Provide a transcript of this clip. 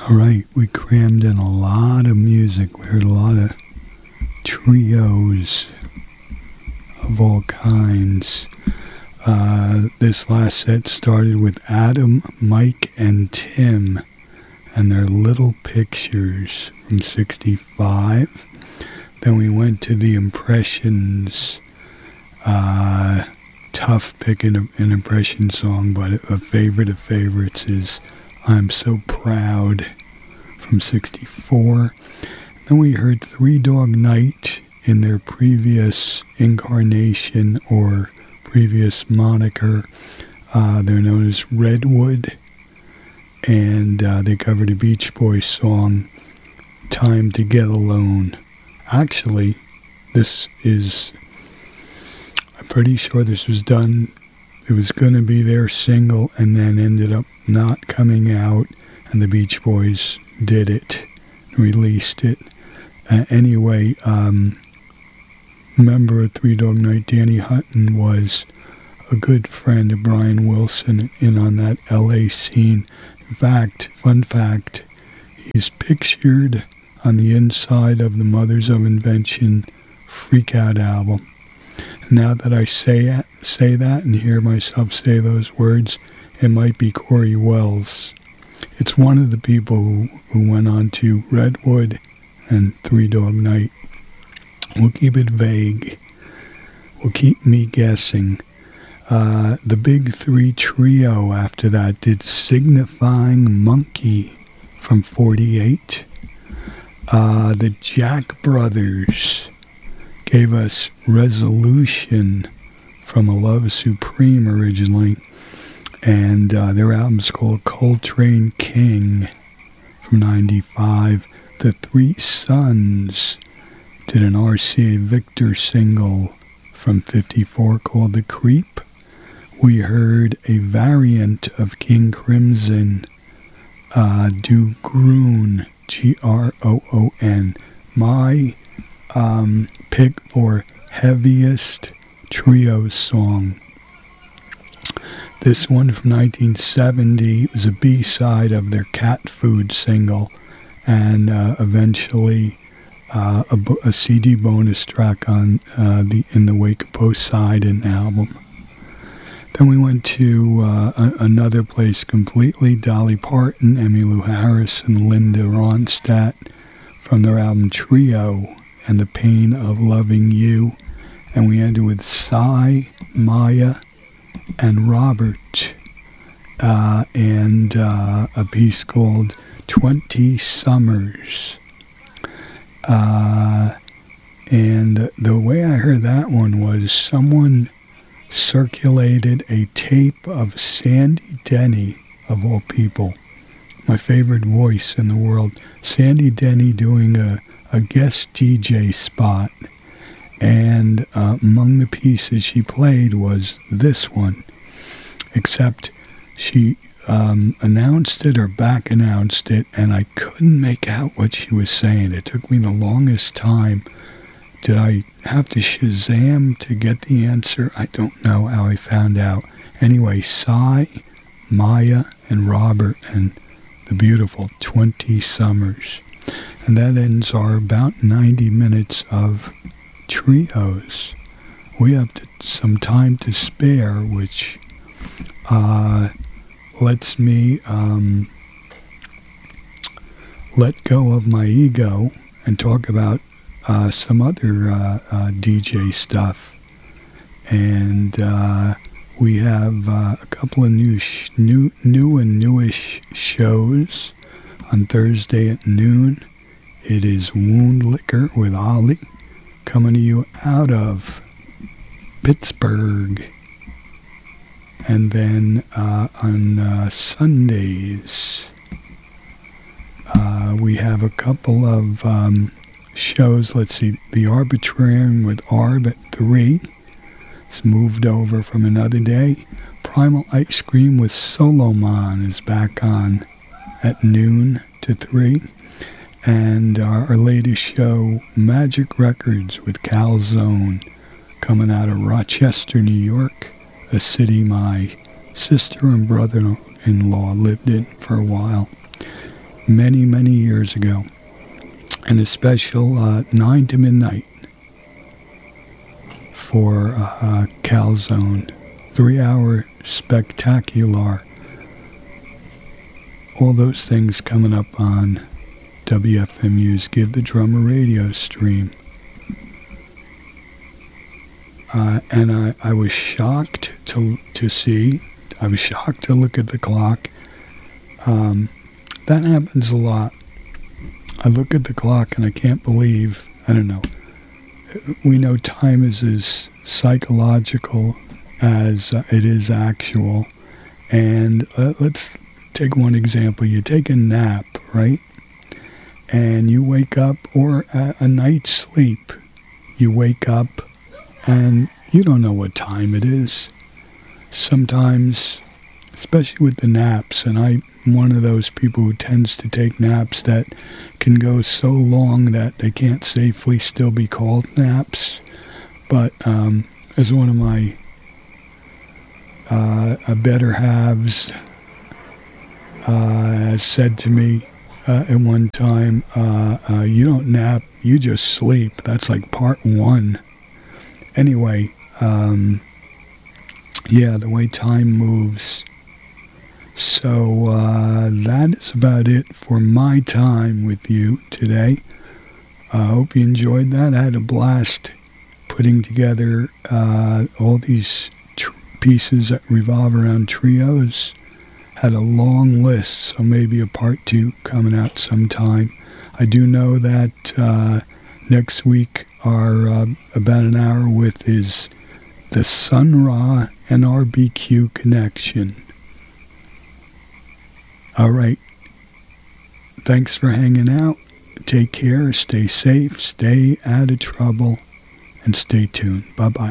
All right, we crammed in a lot of music. We heard a lot of trios of all kinds. This last set started with Adam, Mike, and Tim and their Little Pictures from 65. Then we went to the Impressions. Tough picking an Impression song, but a favorite of favorites is I'm So Proud from 64. Then we heard Three Dog Night in their previous incarnation or previous moniker. They're known as Redwood, and they covered a Beach Boys song, Time to Get Alone. Actually, I'm pretty sure this was done, it was going to be their single and then ended up not coming out, and the Beach Boys did it, released it. Anyway, member of Three Dog Night, Danny Hutton, was a good friend of Brian Wilson in on that LA scene. In fact, fun fact, he's pictured on the inside of the Mothers of Invention Freak Out album. Now that I say that and hear myself say those words, it might be Corey Wells. It's one of the people who went on to Redwood and Three Dog Night. We'll keep it vague. We'll keep me guessing. The Big Three trio after that did Signifying Monkey from 48. The Jack Brothers gave us Resolution from A Love Supreme originally, and their album's called Coltrane King from 95. The Three Sons did an RCA Victor single from 54 called The Creep. We heard a variant of King Crimson do Groon, Groon. My pick for heaviest trio song. This one from 1970 was a B-side of their Cat Food single, and eventually a CD bonus track on in the Wake of Poseidon album. Then we went to another place completely, Dolly Parton, Emmylou Harris, and Linda Ronstadt from their album Trio and The Pain of Loving You. And we ended with Cy, Maya, and Robert, and a piece called 20 Summers. And the way I heard that one was someone circulated a tape of Sandy Denny, of all people, my favorite voice in the world, Sandy Denny doing a guest DJ spot. And among the pieces she played was this one, except she announced it or back announced it, and I couldn't make out what she was saying. It took me the longest time. Did I have to Shazam to get the answer? I don't know how I found out. Anyway, Cy, Maya, and Robert, and the beautiful 20 Summers. And that ends our about 90 minutes of trios. We have some time to spare, which lets me let go of my ego and talk about some other DJ stuff. And we have a couple of new and newish shows on Thursday at noon. It is Wound Liquor with Ollie, coming to you out of Pittsburgh. And then on Sundays, we have a couple of shows. Let's see, The Arbitrarian with Arb at 3. It's moved over from another day. Primal Ice Cream with Solomon is back on at noon to 3. And our latest show, Magic Records with Calzone, coming out of Rochester, New York, a city my sister and brother-in-law lived in for a while. many, many years ago. And a special 9 to midnight for Calzone. 3-hour spectacular. All those things coming up on WFMU's Give the Drummer radio stream. And I was shocked to see. I was shocked to look at the clock. That happens a lot. I look at the clock and I can't believe, I don't know. We know time is as psychological as it is actual. And let's take one example. You take a nap, right? And you wake up, or a night's sleep. You wake up and you don't know what time it is. Sometimes, especially with the naps, and I'm one of those people who tends to take naps that can go so long that they can't safely still be called naps. But as one of my better halves said to me at one time, you don't nap, you just sleep. That's like part 1. Anyway, yeah, the way time moves. So that is about it for my time with you today. I hope you enjoyed that. I had a blast putting together all these pieces that revolve around trios. Had a long list, so maybe a part 2 coming out sometime. I do know that next week our about an hour with is the Sun Ra and RBQ connection. All right. Thanks for hanging out. Take care. Stay safe. Stay out of trouble. And stay tuned. Bye-bye.